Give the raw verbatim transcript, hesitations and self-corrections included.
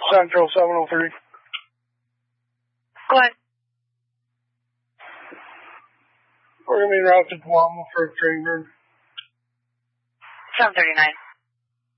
Central seven oh three. Go ahead. We're going to be routed to Wama for a train burn. seven thirty-nine.